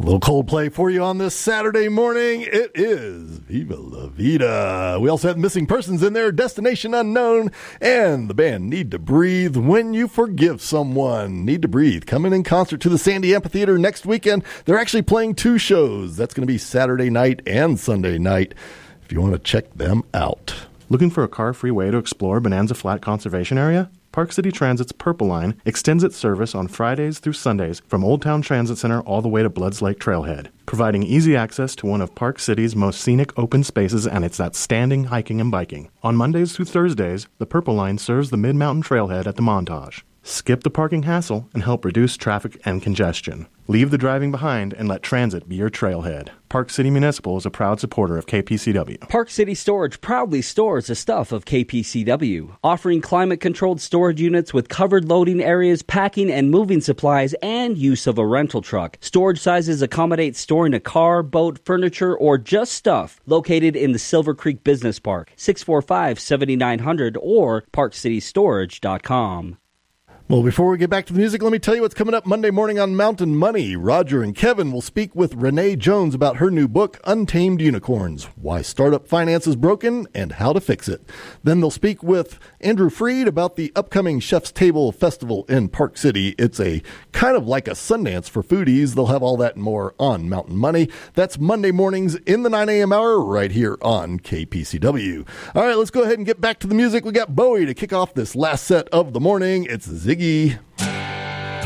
A little Coldplay for you on this Saturday morning. It is Viva La Vida. We also have Missing Persons in there, Destination Unknown, and the band Need to Breathe, When You Forgive Someone. Need to Breathe coming in concert to the Sandy Amphitheater next weekend. They're actually playing 2 shows. That's going to be Saturday night and Sunday night if you want to check them out. Looking for a car-free way to explore Bonanza Flat Conservation Area? Park City Transit's Purple Line extends its service on Fridays through Sundays from Old Town Transit Center all the way to Bloods Lake Trailhead, providing easy access to one of Park City's most scenic open spaces and its outstanding hiking and biking. On Mondays through Thursdays, the Purple Line serves the Mid-Mountain Trailhead at the Montage. Skip the parking hassle and help reduce traffic and congestion. Leave the driving behind and let transit be your trailhead. Park City Municipal is a proud supporter of KPCW. Park City Storage proudly stores the stuff of KPCW, offering climate-controlled storage units with covered loading areas, packing and moving supplies, and use of a rental truck. Storage sizes accommodate storing a car, boat, furniture, or just stuff. Located in the Silver Creek Business Park, 645-7900 or parkcitystorage.com. Well, before we get back to the music, let me tell you what's coming up Monday morning on Mountain Money. Roger and Kevin will speak with Renee Jones about her new book, Untamed Unicorns, Why Startup Finance is Broken and How to Fix It. Then they'll speak with Andrew Freed about the upcoming Chef's Table Festival in Park City. It's a kind of like a Sundance for foodies. They'll have all that and more on Mountain Money. That's Monday mornings in the 9 a.m. hour right here on KPCW. All right, let's go ahead and get back to the music. We got Bowie to kick off this last set of the morning. It's Ziggy.